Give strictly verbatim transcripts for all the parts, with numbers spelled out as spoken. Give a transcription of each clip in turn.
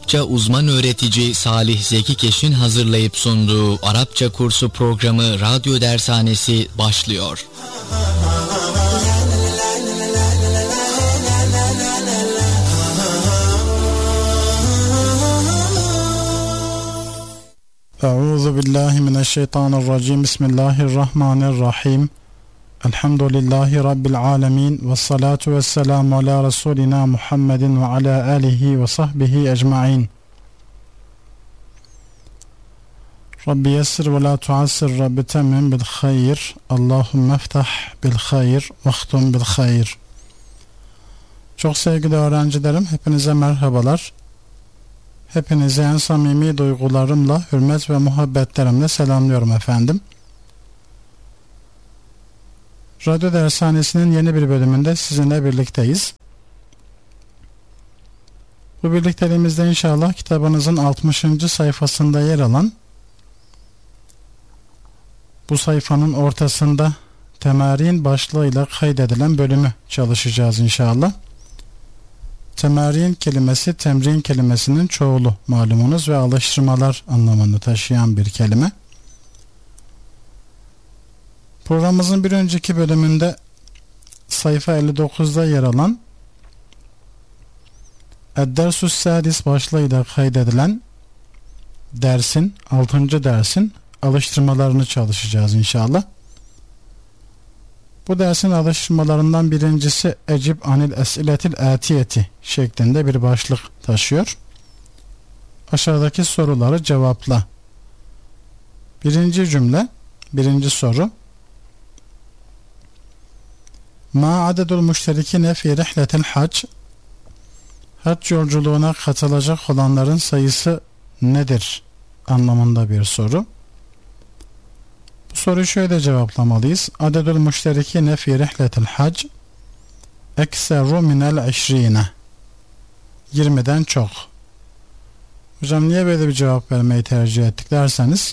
Arapça uzman öğretici Salih Zeki Keş'in hazırlayıp sunduğu Arapça kursu programı Radyo Dershanesi başlıyor. Euzu billahi mineşşeytanirracim. Bismillahirrahmanirrahim. Elhamdülillahi Rabbil alemin. Ve salatu ve selamu ala Resulina Muhammedin ve ala alihi ve sahbihi ecma'in. Rabbi yessir ve la tuassir. Rabbi temmim bil hayr. Allahümme eftah bil hayr ve ahtum bil hayr. Çok sevgili öğrencilerim, hepinize merhabalar. Hepinizi en samimi duygularımla, hürmet ve muhabbetlerimle selamlıyorum efendim. Radyo Dershanesi'nin yeni bir bölümünde sizinle birlikteyiz. Bu birlikteliğimizde inşallah kitabınızın altmışıncı sayfasında yer alan, bu sayfanın ortasında temarin başlığıyla kaydedilen bölümü çalışacağız inşallah. Temarin kelimesi temrin kelimesinin çoğulu malumunuz ve alıştırmalar anlamını taşıyan bir kelime. Programımızın bir önceki bölümünde sayfa elli dokuzda yer alan Ed-Dersus Sadis başlığıyla kaydedilen dersin, altıncı dersin alıştırmalarını çalışacağız inşallah. Bu dersin alıştırmalarından birincisi Ecib anil esiletil atiyeti şeklinde bir başlık taşıyor. Aşağıdaki soruları cevapla. Birinci cümle, birinci soru. Ma adedul müşterikine fi rihletil hac? Hac yolculuğuna katılacak olanların sayısı nedir? Anlamında bir soru. Bu soruyu şöyle cevaplamalıyız. Adedul müşterikine fi rihletil hac ekseru minel işrine. yirmiden çok. Hocam niye böyle bir cevap vermeyi tercih ettik derseniz,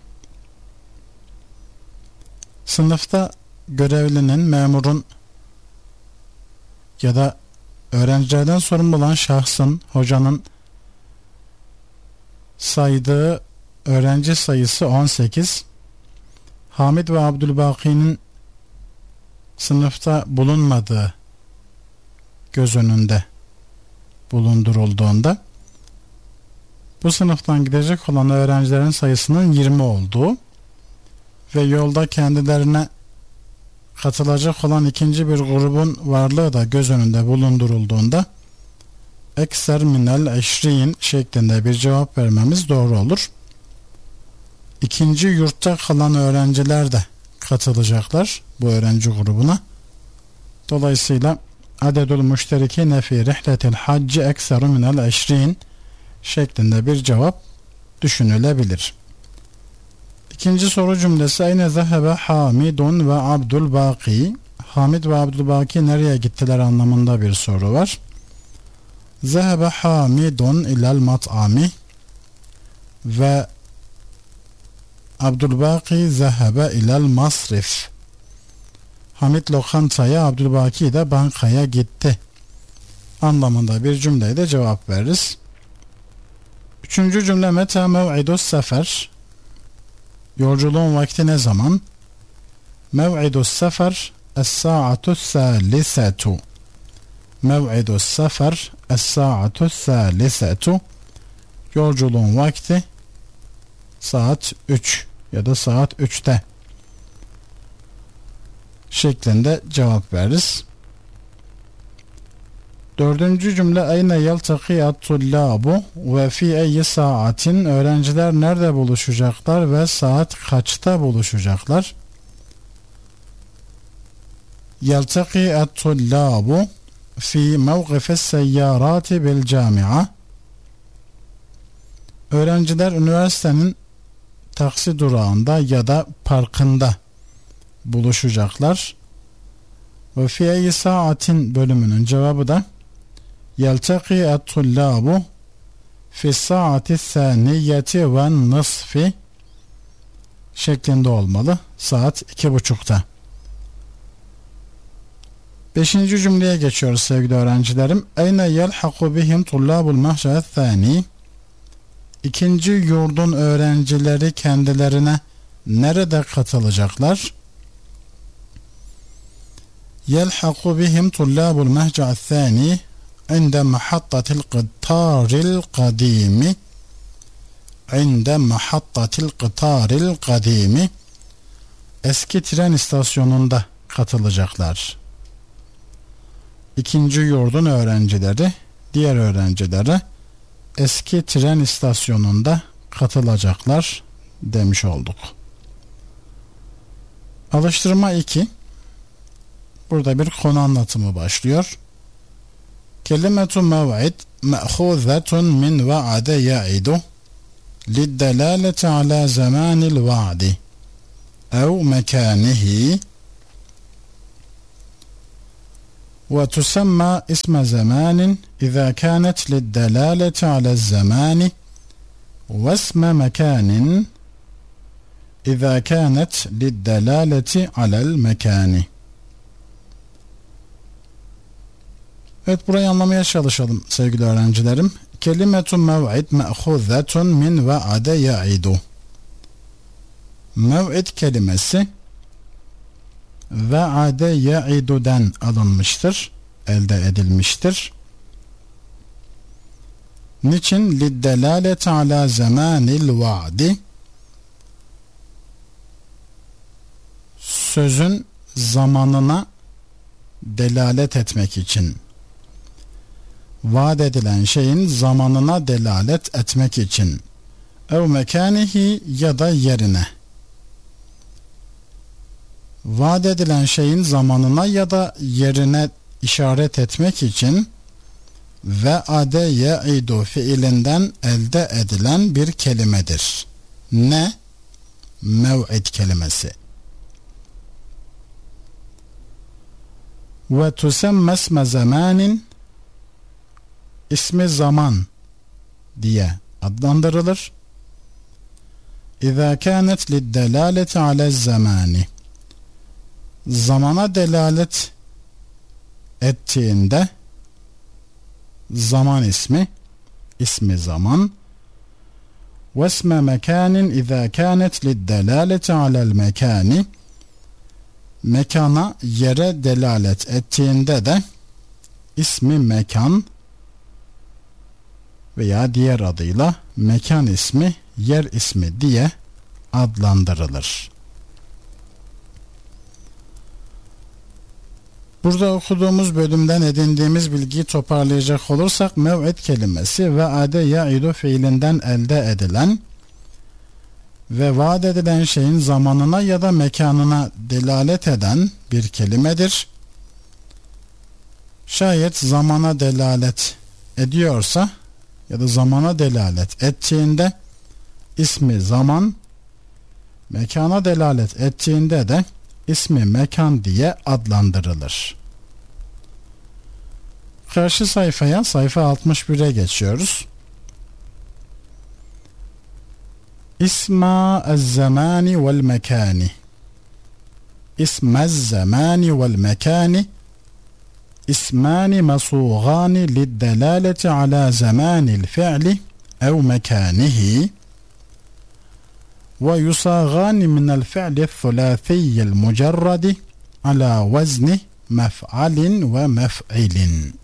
sınıfta görevlinin, memurun ya da öğrencilerden sorumlu olan şahsın, hocanın saydığı öğrenci sayısı on sekiz. Hamid ve Abdülbaki'nin sınıfta bulunmadığı göz önünde bulundurulduğunda bu sınıftan gidecek olan öğrencilerin sayısının yirmi olduğu ve yolda kendilerine katılacak olan ikinci bir grubun varlığı da göz önünde bulundurulduğunda ekser minel eşriyin şeklinde bir cevap vermemiz doğru olur. İkinci yurtta kalan öğrenciler de katılacaklar bu öğrenci grubuna. Dolayısıyla adedul müşterikine fi rihletil hacci ekseru minel eşrin şeklinde bir cevap düşünülebilir. İkinci soru cümlesi Eyne zehebe Hamidun ve Abdülbaki? Hamid ve Abdülbaki nereye gittiler anlamında bir soru var. Zehebe Hamidun ilal mat'ami ve Abdülbaki zehebe ilal masrif. Hamid lokantaya, Abdülbaki de bankaya gitti anlamında bir cümleyle de cevap veririz. Üçüncü cümle meta mev'idus sefer? Yolculuğun vakti ne zaman? Mev'idus sefer es-sa'atu salisetu. Mev'idus sefer es-sa'atu salisetu. Yolculuğun vakti saat üç ya da saat üçte şeklinde cevap veririz. Dördüncü cümle Eyne yeltaki at-tullabu ve fi eyyi saatin? Öğrenciler nerede buluşacaklar ve saat kaçta buluşacaklar? Yeltaki at-tullabu fi mevqifes seyyarati bil cami'a. Öğrenciler üniversitenin taksi durağında ya da parkında buluşacaklar. Ve fi eyyi saatin bölümünün cevabı da yeltaki et-tullabu fi saati saniyeti ve nisfi şeklinde olmalı. Saat iki buçukta. Beşinci cümleye geçiyoruz sevgili öğrencilerim. Eyne yelhaku bihim tullabul mahşe'et thani? İkinci yurdun öğrencileri kendilerine nerede katılacaklar? Yelhaku bihim tullabul mehca'at thani inde mahattatil qıtaril kadimi inde mahattatil qıtaril kadimi eski tren istasyonunda katılacaklar. İkinci yurdun öğrencileri diğer öğrencilere eski tren istasyonunda katılacaklar demiş olduk. Alıştırma iki. Burada bir konu anlatımı başlıyor. Kelimetu mev'id me'huzetun min va'ade ya'idu liddelaleti ala zamanil va'di ev mekanihi وتسمى اسم زمان إذا كانت للدلالة على الزمان واسم مكان إذا كانت للدلالة على المكان. Evet, burayı anlamaya çalışalım sevgili öğrencilerim. Kelimetun mev'id me'huzetun min va'ade ya'idu. Mev'id kelimesi ve'ade ya'idu'den alınmıştır, elde edilmiştir. Niçin? Liddelalete ala zamanil va'di. Sözün zamanına delalet etmek için. Vaat edilen şeyin zamanına delalet etmek için. Ev mekanihi ya da yerine. Vaat edilen şeyin zamanına ya da yerine işaret etmek için ve ade ya'idu fiilinden elde edilen bir kelimedir. Ne? Mev'id kelimesi. Ve tusemme isme zamanin, ismi zaman diye adlandırılır. İzâ kânet liddelâleti alel-zamâni, zamana delalet ettiğinde zaman ismi, ismi zaman. Ve isme mekânin izâ kânet liddelâleti alel-mekâni, mekana, yere delalet ettiğinde de ismi mekan veya diğer adıyla mekan ismi, yer ismi diye adlandırılır. Burada okuduğumuz bölümden edindiğimiz bilgiyi toparlayacak olursak, mev'id kelimesi ve ade ya'idu fiilinden elde edilen ve vaat edilen şeyin zamanına ya da mekanına delalet eden bir kelimedir. Şayet zamana delalet ediyorsa ya da zamana delalet ettiğinde ismi zaman, mekana delalet ettiğinde de ismi mekan diye adlandırılır. Karşı sayfaya, sayfa altmış bire geçiyoruz. İsma ez-zamani vel mekani. İsmez zamani vel mekani ismani masugani liddelaleti ala zamanil fi'li ev mekanihi ve yusagani minel fi'li thulathiyil mucerradi ala vezni mef'alin ve mef'ilin.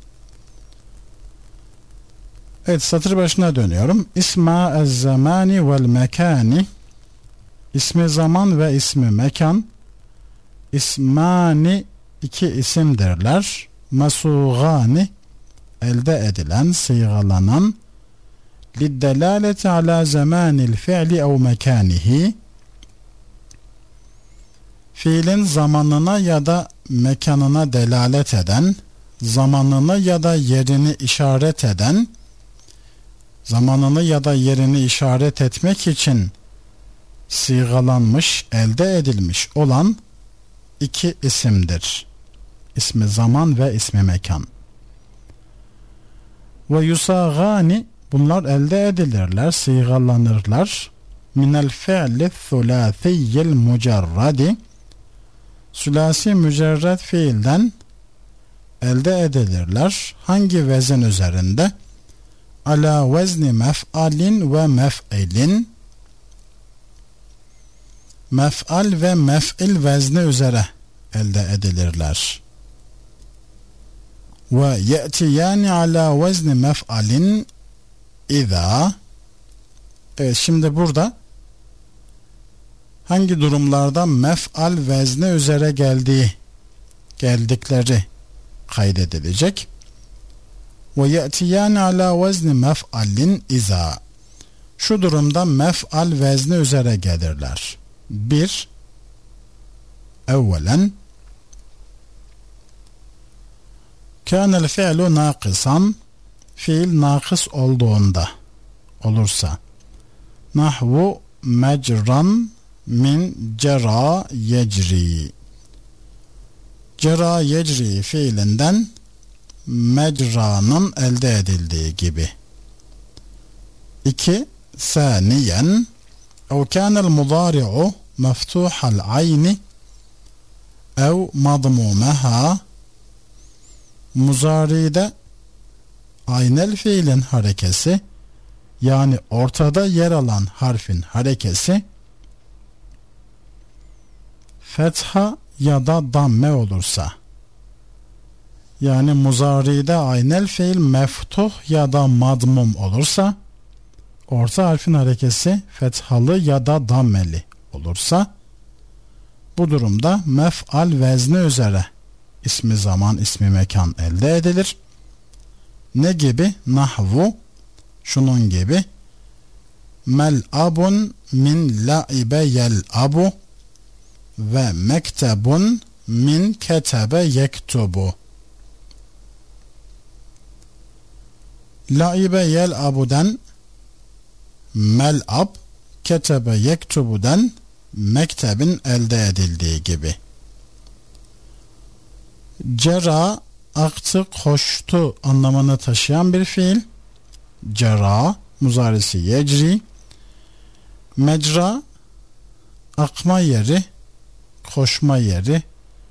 Evet, satır başına dönüyorum. İsma ez-zamani vel mekani, ismi zaman ve ismi mekan, ismani iki isimdirler. Masugani elde edilen, sıygalanan, liddelaleti ala zamanil fi'li ev mekanihi, fiilin zamanına ya da mekanına delalet eden, zamanını ya da yerini işaret eden, zamanını ya da yerini işaret etmek için sigalanmış, elde edilmiş olan iki isimdir. İsmi zaman ve ismi mekan. Ve yusagani, bunlar elde edilirler, sigalanırlar. Minel fi'li thulathiyil mucerradi, sülasi mücerred fiilden elde edilirler. Hangi vezin üzerinde? ala vezni mef'alin ve mef'ilin, mef'al ve mef'il vezni üzere elde edilirler. Ve ye'tiyani ala vezni mef'alin iza. Evet, şimdi burada hangi durumlarda mef'al vezni üzere geldiği geldikleri kaydedilecek. Ve ye'tiyani ala vezni mef'alin iza. Şu durumda mef'al vezni üzere gelirler. Bir, evvelen kânel fi'lu nâkısan, fiil nakıs olduğunda olursa, nahvu mecran min cera yecri, cera yecri fiilinden mecranın elde edildiği gibi. İki, saniyen ev kânel mudâri'u meftuhal ayni ev madmûmeha, muzari'de aynel fiilin harekesi, yani ortada yer alan harfin harekesi fetha ya da damme olursa, yani muzari'de aynel fiil meftuh ya da madmum olursa, orta harfin harekesi fethalı ya da dammeli olursa, bu durumda mef'al vezni üzere ismi zaman, ismi mekan elde edilir. Ne gibi? Nahvu, şunun gibi: mel'abun min la'ibe yel'abu ve mektebun min ketebe yektubu. La'ibe yel'abu'dan mel'ab, ketebe yektubu'dan mektebin elde edildiği gibi. Cera, aktı, koştu anlamını taşıyan bir fiil. Cera, muzarisi yecri. Mecra, akma yeri, koşma yeri,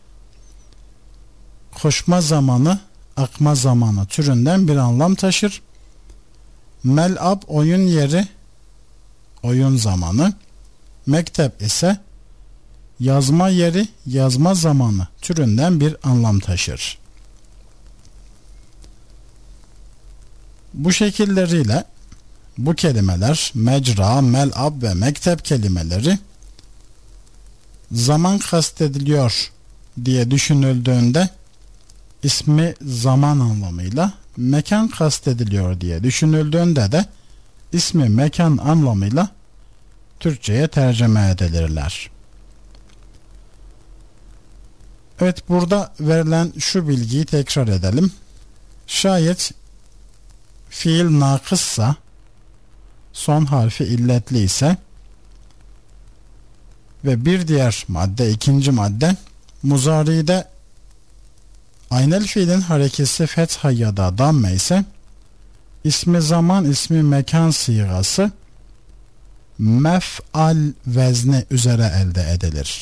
koşma zamanı, akma zamanı türünden bir anlam taşır. Mel'ab, oyun yeri, oyun zamanı. Mektep ise yazma yeri, yazma zamanı türünden bir anlam taşır. Bu şekilleriyle bu kelimeler, mecra, mel'ab ve mektep kelimeleri zaman kastediliyor diye düşünüldüğünde ismi zaman anlamıyla, mekan kastediliyor diye düşünüldüğünde de ismi mekan anlamıyla Türkçe'ye tercüme edilirler. Evet, burada verilen şu bilgiyi tekrar edelim. Şayet fiil nakıssa, son harfi illetli ise ve bir diğer madde, ikinci madde, muzari'de aynel fiilin harekesi fetha ya da damme ise ismi zaman, ismi mekan sigası mef'al vezni üzere elde edilir.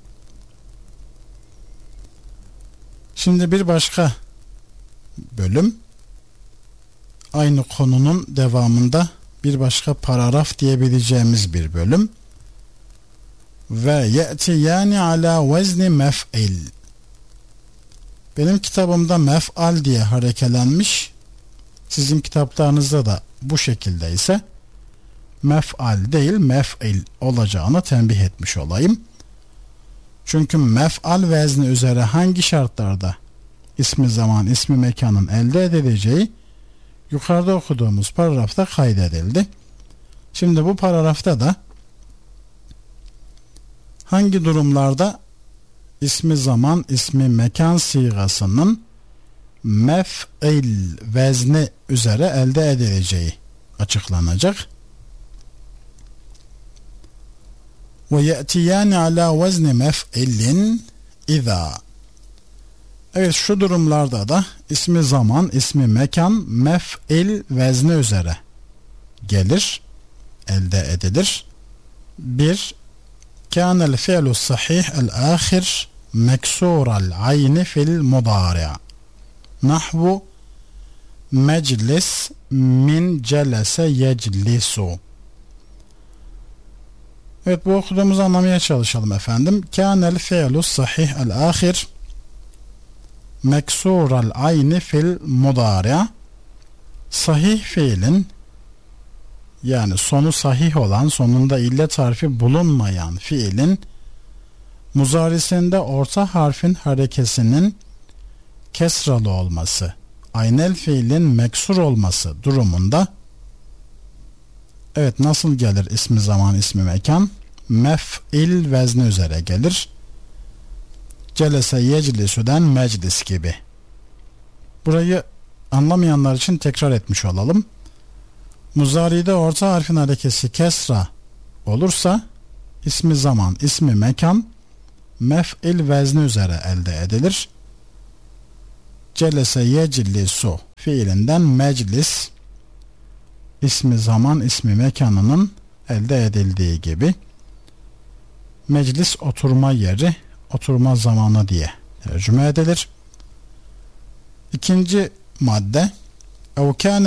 Şimdi bir başka bölüm, aynı konunun devamında bir başka paragraf diyebileceğimiz bir bölüm. Ve ye'tiyani ala vezni mef'il. Benim kitabımda mef'al diye harekelenmiş. Sizin kitaplarınızda da bu şekilde ise mef'al değil mef'il olacağını tembih etmiş olayım. Çünkü mef'al vezni üzere hangi şartlarda ismi zaman, ismi mekanın elde edileceği yukarıda okuduğumuz paragrafta kaydedildi. Şimdi bu paragrafta da hangi durumlarda ismi zaman, ismi mekan sigasının mef'il vezni üzere elde edileceği açıklanacak. Ve ye'tiyani ala vezni mef'ilin iza. Evet, şu durumlarda da ismi zaman, ismi mekan mef'il vezni üzere gelir, elde edilir. Bir, kânel fi'lu sahih el-âkhir meksûral ayni fil mudâri'. Nahvu meclis min celese yeclisu. Evet, bu okuduğumuzu anlamaya çalışalım efendim. Kânel fi'lu sahih el ahir meksurel ayni fil mudâri'. Sahih fiilin, yani sonu sahih olan, sonunda illet harfi bulunmayan fiilin muzarisinde orta harfin harekesinin kesralı olması, aynel fiilin meksur olması durumunda, evet, nasıl gelir ismi zaman ismi mekan? Mef'il vezni üzere gelir. Celese yeclisüden meclis gibi. Burayı anlamayanlar için tekrar etmiş olalım. Muzari'de orta harfin harekesi kesra olursa ismi zaman ismi mekan mef'il vezni üzere elde edilir. Celese yeclisu fiilinden meclis ismi zaman ismi mekanının elde edildiği gibi meclis oturma yeri, oturma zamanı diye tercüme edilir. İkinci madde, ev kâne